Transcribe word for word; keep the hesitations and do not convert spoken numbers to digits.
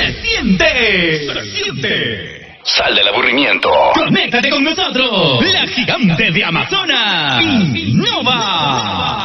Se siente. Se siente. Sal del aburrimiento. Conéctate con nosotros. La gigante de Amazonas. Innova.